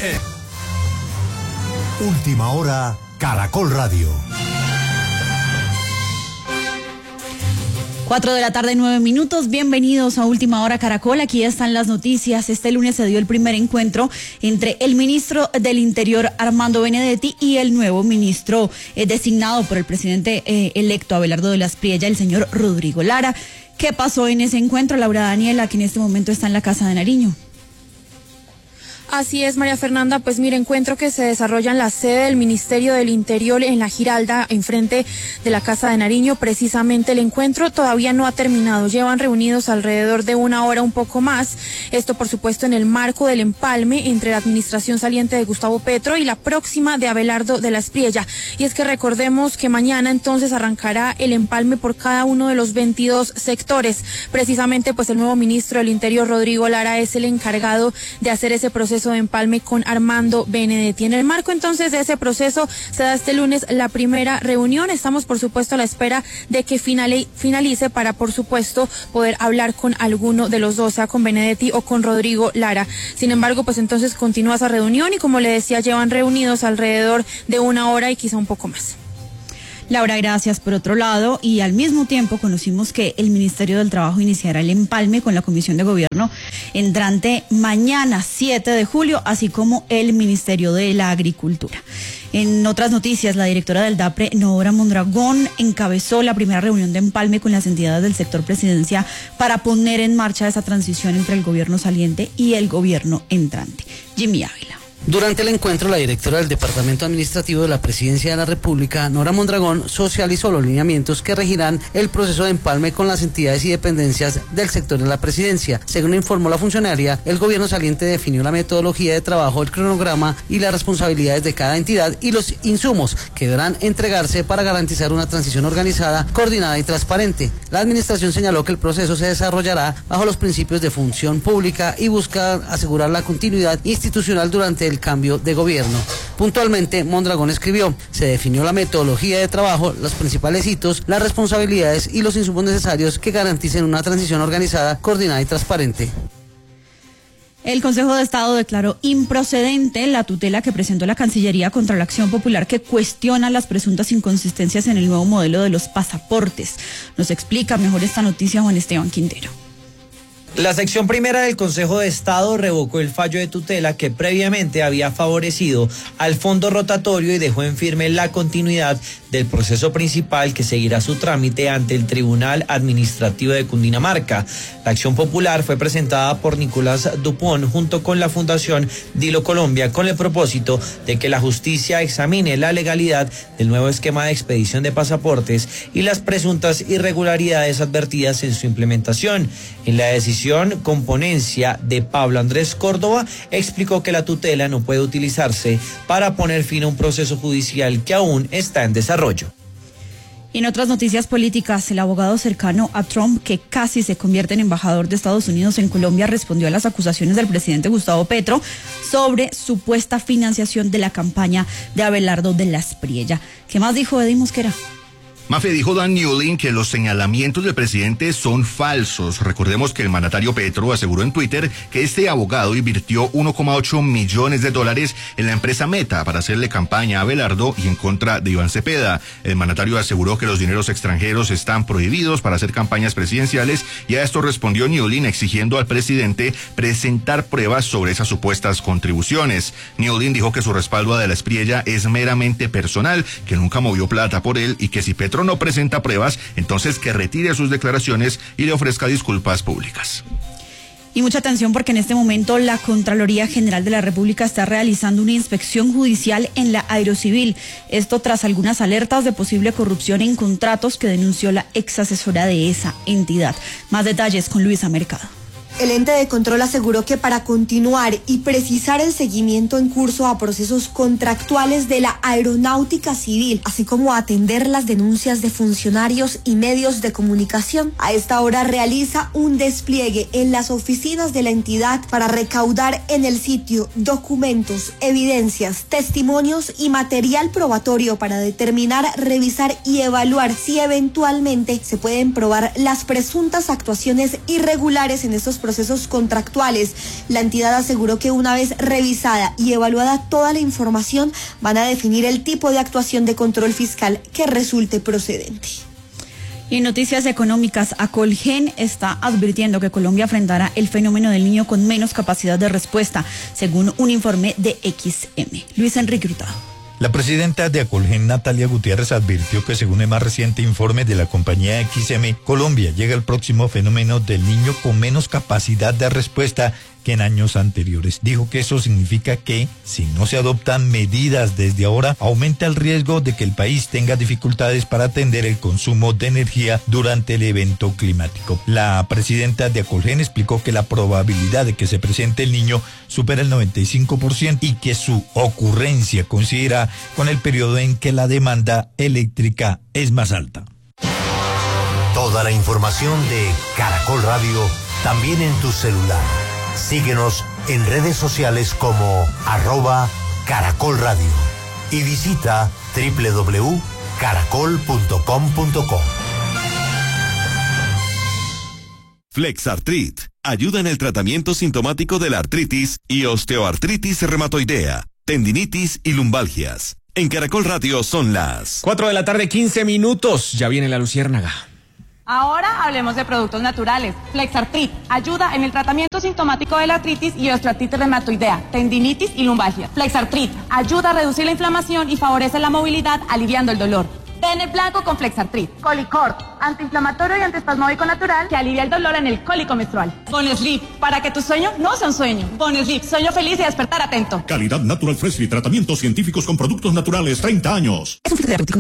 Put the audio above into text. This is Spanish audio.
Última hora, Caracol Radio. 4:09 p.m. Bienvenidos a Última Hora Caracol. Aquí están las noticias. Este lunes se dio el primer encuentro entre el ministro del Interior, Armando Benedetti, y el nuevo ministro designado por el presidente electo, Abelardo de la Espriella, el señor Rodrigo Lara. ¿Qué pasó en ese encuentro, Laura Daniela, que en este momento está en la Casa de Nariño? Así es, María Fernanda, pues mire, encuentro que se desarrolla en la sede del Ministerio del Interior en la Giralda, enfrente de la Casa de Nariño. Precisamente el encuentro todavía no ha terminado, llevan reunidos alrededor de una hora, un poco más. Esto, por supuesto, en el marco del empalme entre la administración saliente de Gustavo Petro y la próxima de Abelardo de la Espriella. Y es que recordemos que mañana entonces arrancará el empalme por cada uno de los 22 sectores. Precisamente, pues el nuevo ministro del Interior, Rodrigo Lara, es el encargado de hacer ese proceso de empalme con Armando Benedetti. En el marco entonces de ese proceso se da este lunes la primera reunión. Estamos por supuesto a la espera de que finalice para por supuesto poder hablar con alguno de los dos, sea con Benedetti o con Rodrigo Lara. Sin embargo, pues entonces continúa esa reunión y como le decía, llevan reunidos alrededor de una hora y quizá un poco más. Laura, gracias. Por otro lado, y al mismo tiempo conocimos que el Ministerio del Trabajo iniciará el empalme con la Comisión de Gobierno entrante mañana 7 de julio, así como el Ministerio de la Agricultura. En otras noticias, la directora del DAPRE, Nora Mondragón, encabezó la primera reunión de empalme con las entidades del sector presidencia para poner en marcha esa transición entre el gobierno saliente y el gobierno entrante. Jimmy Ávila. Durante el encuentro, la directora del Departamento Administrativo de la Presidencia de la República, Nora Mondragón, socializó los lineamientos que regirán el proceso de empalme con las entidades y dependencias del sector de la presidencia. Según informó la funcionaria, el gobierno saliente definió la metodología de trabajo, el cronograma y las responsabilidades de cada entidad y los insumos que deberán entregarse para garantizar una transición organizada, coordinada y transparente. La administración señaló que el proceso se desarrollará bajo los principios de función pública y busca asegurar la continuidad institucional durante el cambio de gobierno. Puntualmente, Mondragón escribió: se definió la metodología de trabajo, los principales hitos, las responsabilidades y los insumos necesarios que garanticen una transición organizada, coordinada y transparente. El Consejo de Estado declaró improcedente la tutela que presentó la Cancillería contra la Acción Popular, que cuestiona las presuntas inconsistencias en el nuevo modelo de los pasaportes. Nos explica mejor esta noticia Juan Esteban Quintero. La sección primera del Consejo de Estado revocó el fallo de tutela que previamente había favorecido al fondo rotatorio y dejó en firme la continuidad del proceso principal que seguirá su trámite ante el Tribunal Administrativo de Cundinamarca. La acción popular fue presentada por Nicolás Dupont junto con la Fundación Dilo Colombia con el propósito de que la justicia examine la legalidad del nuevo esquema de expedición de pasaportes y las presuntas irregularidades advertidas en su implementación. En la decisión con ponencia de Pablo Andrés Córdoba, explicó que la tutela no puede utilizarse para poner fin a un proceso judicial que aún está en desarrollo. En otras noticias políticas, el abogado cercano a Trump, que casi se convierte en embajador de Estados Unidos en Colombia, respondió a las acusaciones del presidente Gustavo Petro sobre supuesta financiación de la campaña de Abelardo de la Espriella. ¿Qué más dijo Eddie Mosquera? Mafe, dijo Dan Newlin que los señalamientos del presidente son falsos. Recordemos que el mandatario Petro aseguró en Twitter que este abogado invirtió $1,8 millones en la empresa Meta para hacerle campaña a Abelardo y en contra de Iván Cepeda. El mandatario aseguró que los dineros extranjeros están prohibidos para hacer campañas presidenciales y a esto respondió Newlin exigiendo al presidente presentar pruebas sobre esas supuestas contribuciones. Newlin dijo que su respaldo a De la Espriella es meramente personal, que nunca movió plata por él y que si Petro no presenta pruebas, entonces que retire sus declaraciones y le ofrezca disculpas públicas. Y mucha atención porque en este momento la Contraloría General de la República está realizando una inspección judicial en la Aerocivil. Esto tras algunas alertas de posible corrupción en contratos que denunció la ex asesora de esa entidad. Más detalles con Luisa Mercado. El ente de control aseguró que para continuar y precisar el seguimiento en curso a procesos contractuales de la aeronáutica civil, así como atender las denuncias de funcionarios y medios de comunicación, a esta hora realiza un despliegue en las oficinas de la entidad para recaudar en el sitio documentos, evidencias, testimonios y material probatorio para determinar, revisar y evaluar si eventualmente se pueden probar las presuntas actuaciones irregulares en estos procesos procesos contractuales. La entidad aseguró que una vez revisada y evaluada toda la información, van a definir el tipo de actuación de control fiscal que resulte procedente. Y en noticias económicas, Acolgen está advirtiendo que Colombia enfrentará el fenómeno del niño con menos capacidad de respuesta, según un informe de XM. Luis Enrique Hurtado. La presidenta de Acolgen, Natalia Gutiérrez, advirtió que según el más reciente informe de la compañía XM, Colombia llega al próximo fenómeno del niño con menos capacidad de respuesta que en años anteriores. Dijo que eso significa que, si no se adoptan medidas desde ahora, aumenta el riesgo de que el país tenga dificultades para atender el consumo de energía durante el evento climático. La presidenta de Acolgen explicó que la probabilidad de que se presente el niño supera el 95% y que su ocurrencia coincidirá con el periodo en que la demanda eléctrica es más alta. Toda la información de Caracol Radio también en tu celular. Síguenos en redes sociales como @Caracol Radio y visita www.caracol.com.co. Flexartrit ayuda en el tratamiento sintomático de la artritis y osteoartritis reumatoidea, tendinitis y lumbalgias. En Caracol Radio son las 4 de la tarde, 15 minutos. Ya viene la luciérnaga. Ahora hablemos de productos naturales. Flexartrit ayuda en el tratamiento sintomático de la artritis y osteoartritis reumatoidea, tendinitis y lumbalgia. Flexartrit ayuda a reducir la inflamación y favorece la movilidad, aliviando el dolor. Ten el blanco con Flexartrit. Colicort, antiinflamatorio y antiespasmódico natural que alivia el dolor en el cólico menstrual. Bonesleep, para que tu sueño no sea un sueño. Bonesleep, sueño feliz y despertar atento. Calidad Natural Fresh y tratamientos científicos con productos naturales, 30 años. Es un